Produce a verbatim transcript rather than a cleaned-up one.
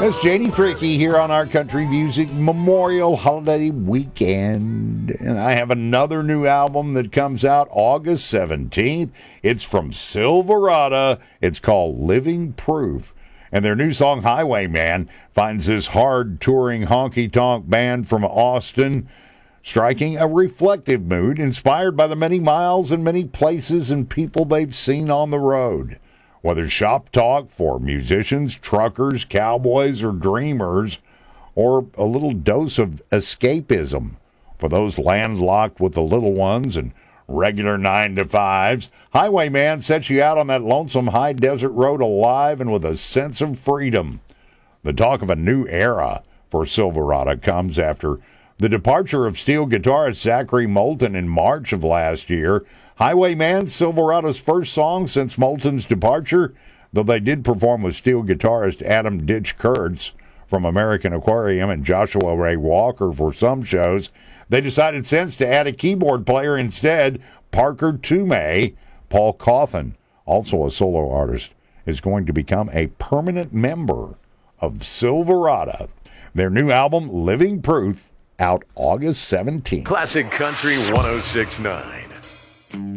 That's Janie Freaky here on our Country Music Memorial Holiday Weekend. And I have another new album that comes out August seventeenth. It's from Silverado. It's called Living Proof. And their new song, Highwayman, finds this hard touring honky-tonk band from Austin striking a reflective mood inspired by the many miles and many places and people they've seen on the road. Whether shop talk for musicians, truckers, cowboys, or dreamers, or a little dose of escapism for those landlocked with the little ones and regular nine to fives, Highwayman sets you out on that lonesome high desert road alive and with a sense of freedom. The talk of a new era for Silverado comes after the departure of steel guitarist Zachary Moulton in March of last year. Highwayman, Silverado's first song since Moulton's departure, though they did perform with steel guitarist Adam Ditch Kurtz from American Aquarium and Joshua Ray Walker for some shows. They decided since to add a keyboard player instead, Parker Toomey. Paul Cauthen, also a solo artist, is going to become a permanent member of Silverado. Their new album, Living Proof, out August seventeenth. Classic Country one oh six point nine.